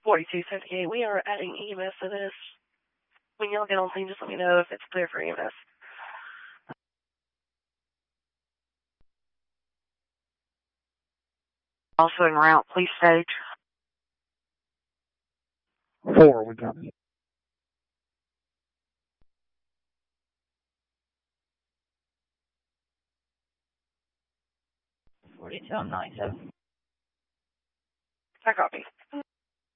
4258, we are adding EMS to this. When y'all get on scene, just let me know if it's clear for EMS. Also en route, please stage. 4, we got it. I copy.